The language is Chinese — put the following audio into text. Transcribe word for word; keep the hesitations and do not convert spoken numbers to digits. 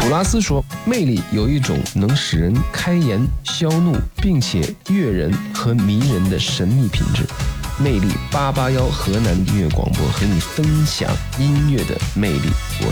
普拉斯说，魅力有一种能使人开颜消怒，并且悦人和迷人的神秘品质。魅力八八幺河南音乐广播和你分享音乐的魅力。我